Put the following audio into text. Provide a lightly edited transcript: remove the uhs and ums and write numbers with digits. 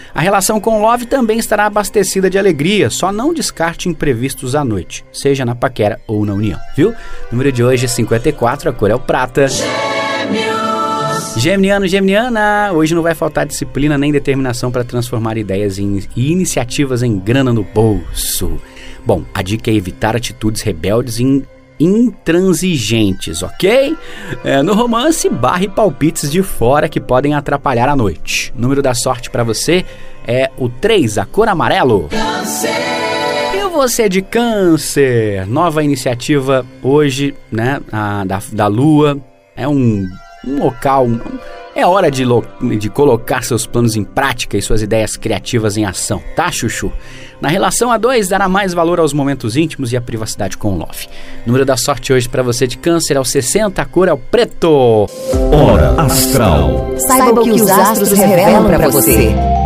A relação com o love também estará abastecida de alegria, só não descarte imprevistos à noite, seja na paquera ou na união, viu? Número de hoje é 54, a cor é o prata. Geminiano, geminiana, hoje não vai faltar disciplina nem determinação para transformar ideias e iniciativas em grana no bolso. Bom, a dica é evitar atitudes rebeldes e intransigentes, ok? No romance, barre palpites de fora que podem atrapalhar a noite. O número da sorte para você é o 3, a cor amarelo. Câncer. E você de Câncer? Nova iniciativa hoje, né? Da Lua. É um local... É hora de colocar seus planos em prática e suas ideias criativas em ação, tá, chuchu? Na relação a 2, dará mais valor aos momentos íntimos e à privacidade com o love. O número da sorte hoje para você de Câncer é o 60, a cor é o preto. Hora Astral. Saiba o que os astros revelam para você.